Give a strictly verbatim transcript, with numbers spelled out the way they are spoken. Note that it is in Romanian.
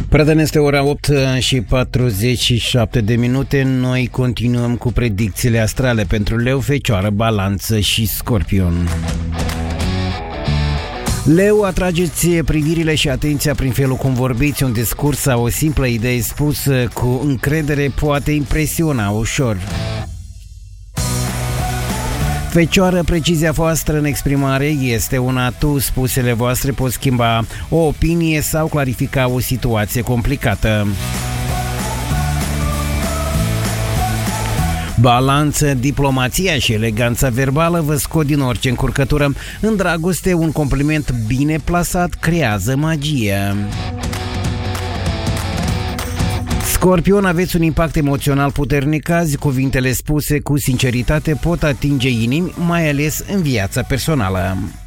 Prieteni, este ora opt și patruzeci și șapte de minute. Noi continuăm cu predicțiile astrale pentru Leu, Fecioară, Balanță și Scorpion. Leu, atrageți privirile și atenția prin felul cum vorbiți. Un discurs sau o simplă idee spusă cu încredere poate impresiona ușor. Fecioară, precizia voastră în exprimare este un atu. Spusele voastre pot schimba o opinie sau clarifica o situație complicată. Balanță, diplomația și eleganța verbală vă scot din orice încurcătură. În dragoste, un compliment bine plasat creează magie. Scorpion, aveți un impact emoțional puternic azi. Cuvintele spuse cu sinceritate pot atinge inimi, mai ales în viața personală.